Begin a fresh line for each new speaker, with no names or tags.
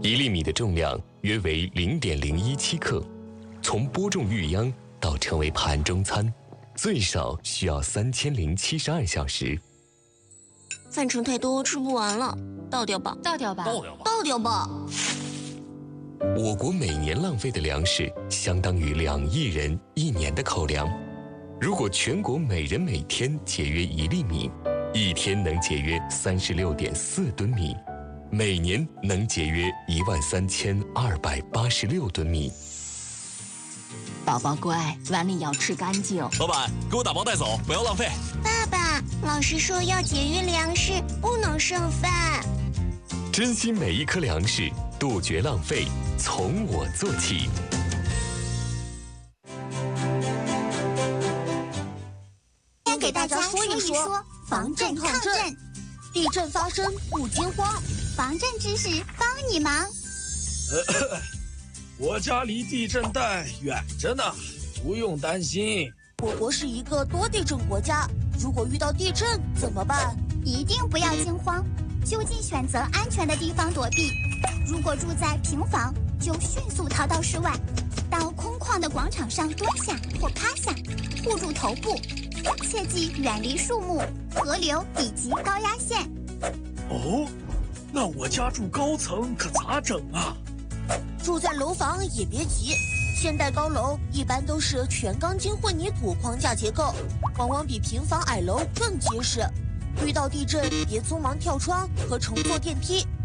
1粒米的重量约为0.017克，从播种育秧到成为盘中餐，最少需要3072小时。
饭盛太多，吃不完了，倒掉吧。
倒掉吧。
倒掉吧。
我国每年浪费的粮食相当于2亿人1年的口粮。如果全国每人每天节约1粒米，一天能节约36.4吨米，每年能节约13286吨米。
宝宝乖，碗里要吃干净。
老板，给我打包带走，不要浪费。
爸爸，老师说要节约粮食，不能剩饭。
珍惜每一颗粮食，杜绝浪费，从我做起。
先给大家说一说防震抗震，地震发生不惊慌，防震知识帮你忙。
我家离地震带远着呢，不用担心。
我国是一个多地震国家，如果遇到地震怎么办？
一定不要惊慌，就近选择安全的地方躲避。如果住在平房，就迅速逃到室外，到空旷的广场上蹲下或趴下，护住头部，切记远离树木、河流以及高压线。
哦，那我家住高层可咋整啊？
住在楼房也别急，现代高楼一般都是全钢筋混凝土框架结构，往往比平房矮楼更结实。遇到地震别匆忙跳窗和乘坐电梯，